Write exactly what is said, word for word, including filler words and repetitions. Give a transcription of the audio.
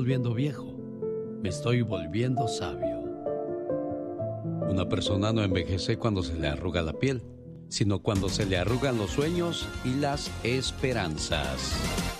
volviendo viejo, me estoy volviendo sabio. Una persona no envejece cuando se le arruga la piel, sino cuando se le arrugan los sueños y las esperanzas.